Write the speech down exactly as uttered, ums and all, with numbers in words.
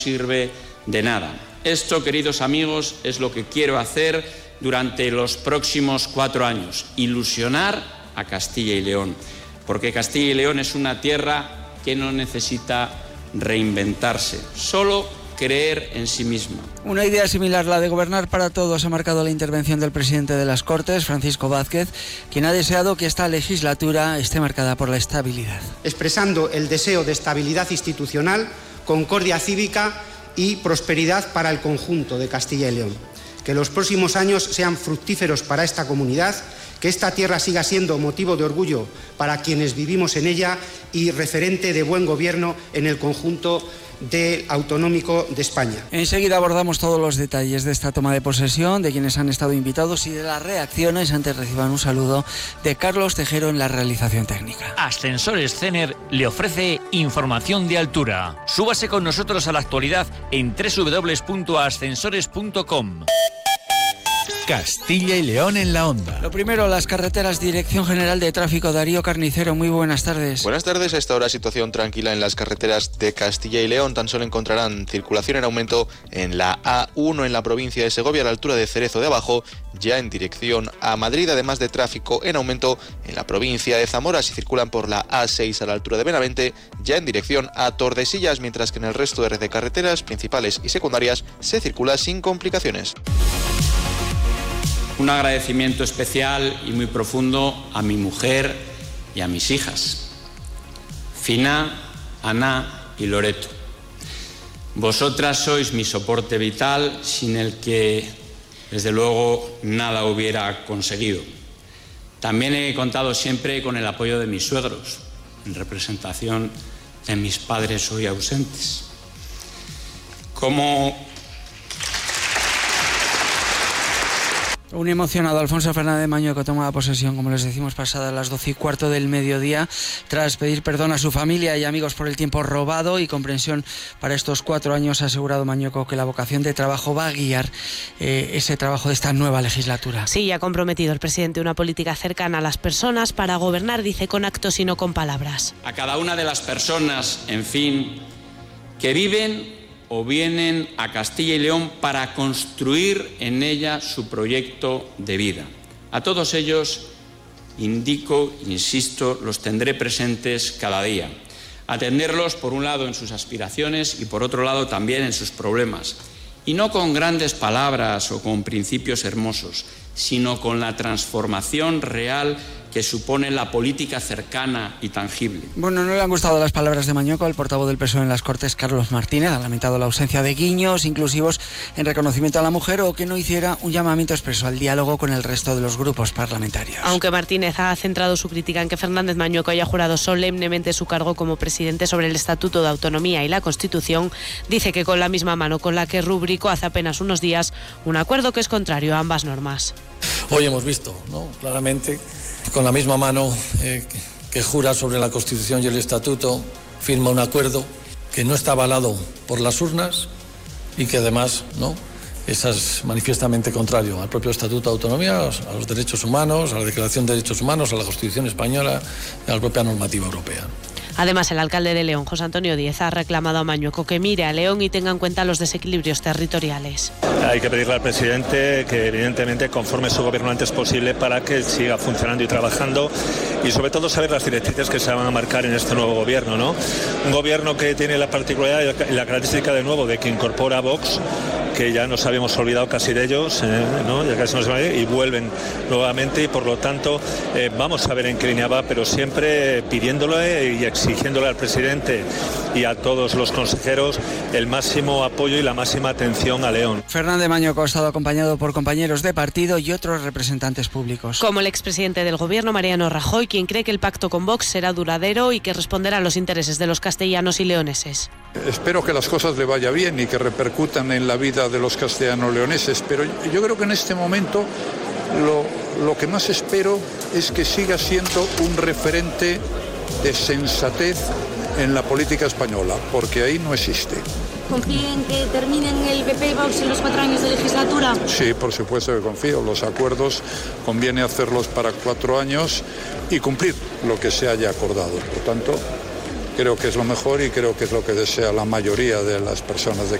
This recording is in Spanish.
sirve de nada. Esto, queridos amigos, es lo que quiero hacer durante los próximos cuatro años, ilusionar a Castilla y León, porque Castilla y León es una tierra que no necesita reinventarse, solo creer en sí misma. Una idea similar, la de gobernar para todos, ha marcado la intervención del presidente de las Cortes, Francisco Vázquez, quien ha deseado que esta legislatura esté marcada por la estabilidad. Expresando el deseo de estabilidad institucional, concordia cívica y prosperidad para el conjunto de Castilla y León. Que los próximos años sean fructíferos para esta comunidad, que esta tierra siga siendo motivo de orgullo para quienes vivimos en ella y referente de buen gobierno en el conjunto del autonómico de España. Enseguida abordamos todos los detalles de esta toma de posesión, de quienes han estado invitados y de las reacciones. Antes reciban un saludo de Carlos Tejero en la realización técnica. Ascensores Cener le ofrece información de altura. Súbase con nosotros a la actualidad en doble u doble u doble u punto ascensores punto com. Castilla y León en la onda. Lo primero, las carreteras. Dirección General de Tráfico, Darío Carnicero, muy buenas tardes. Buenas tardes. A esta hora situación tranquila en las carreteras de Castilla y León. Tan solo encontrarán circulación en aumento en la A uno en la provincia de Segovia a la altura de Cerezo de Abajo, ya en dirección a Madrid, además de tráfico en aumento en la provincia de Zamora si circulan por la A seis a la altura de Benavente, ya en dirección a Tordesillas, mientras que en el resto de red de carreteras principales y secundarias se circula sin complicaciones. Un agradecimiento especial y muy profundo a mi mujer y a mis hijas, Fina, Ana y Loreto. Vosotras sois mi soporte vital, sin el que, desde luego, nada hubiera conseguido. También he contado siempre con el apoyo de mis suegros, en representación de mis padres hoy ausentes. Como Un emocionado Alfonso Fernández Mañueco toma posesión, como les decimos, pasadas las doce y cuarto del mediodía, tras pedir perdón a su familia y amigos por el tiempo robado y comprensión para estos cuatro años. Ha asegurado Mañueco que la vocación de trabajo va a guiar eh, ese trabajo de esta nueva legislatura. Sí, ha comprometido el presidente una política cercana a las personas para gobernar, dice, con actos y no con palabras. A cada una de las personas, en fin, que viven o vienen a Castilla y León para construir en ella su proyecto de vida. A todos ellos, indico, insisto, los tendré presentes cada día. Atenderlos, por un lado, en sus aspiraciones y, por otro lado, también en sus problemas. Y no con grandes palabras o con principios hermosos, sino con la transformación real que supone la política cercana y tangible. Bueno, no le han gustado las palabras de Mañueco. El portavoz del P S O E en las Cortes, Carlos Martínez, ha lamentado la ausencia de guiños inclusivos en reconocimiento a la mujer o que no hiciera un llamamiento expreso al diálogo con el resto de los grupos parlamentarios. Aunque Martínez ha centrado su crítica en que Fernández Mañueco haya jurado solemnemente su cargo como presidente sobre el Estatuto de Autonomía y la Constitución, dice que con la misma mano con la que rubricó hace apenas unos días un acuerdo que es contrario a ambas normas. Hoy hemos visto, ¿no?, claramente, con la misma mano eh, que jura sobre la Constitución y el Estatuto, firma un acuerdo que no está avalado por las urnas y que además, ¿no?, es manifiestamente contrario al propio Estatuto de Autonomía, a los derechos humanos, a la Declaración de Derechos Humanos, a la Constitución española y a la propia normativa europea. Además, el alcalde de León, José Antonio Díez, ha reclamado a Mañueco que mire a León y tenga en cuenta los desequilibrios territoriales. Hay que pedirle al presidente que evidentemente conforme su gobierno lo antes posible para que siga funcionando y trabajando y sobre todo saber las directrices que se van a marcar en este nuevo gobierno, ¿no? Un gobierno que tiene la particularidad y la característica de nuevo de que incorpora a Vox, que ya nos habíamos olvidado casi de ellos, eh, ¿no? Ya casi nos y vuelven nuevamente y por lo tanto eh, vamos a ver en qué línea va, pero siempre pidiéndole y exigiéndole al presidente y a todos los consejeros el máximo apoyo y la máxima atención a León. Fernández Mañueco ha estado acompañado por compañeros de partido y otros representantes públicos. Como el expresidente del gobierno, Mariano Rajoy, quien cree que el pacto con Vox será duradero y que responderá a los intereses de los castellanos y leoneses. Espero que las cosas le vaya bien y que repercutan en la vida de los castellano-leoneses, pero yo creo que en este momento lo, lo que más espero es que siga siendo un referente de sensatez en la política española, porque ahí no existe. ¿Confía en que terminen el P P y Vox en los cuatro años de legislatura? Sí, por supuesto que confío. Los acuerdos conviene hacerlos para cuatro años y cumplir lo que se haya acordado. Por tanto, creo que es lo mejor y creo que es lo que desea la mayoría de las personas de